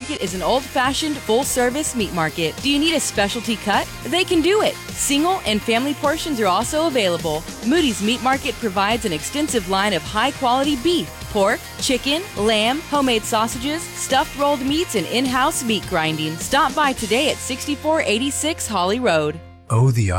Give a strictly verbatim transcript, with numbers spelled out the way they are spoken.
Market is an old-fashioned, full-service meat market. Do you need a specialty cut? They can do it. Single and family portions are also available. Moody's Meat Market provides an extensive line of high-quality beef, pork, chicken, lamb, homemade sausages, stuffed rolled meats, and in-house meat grinding. Stop by today at sixty-four eighty-six Holly Road. Oh, the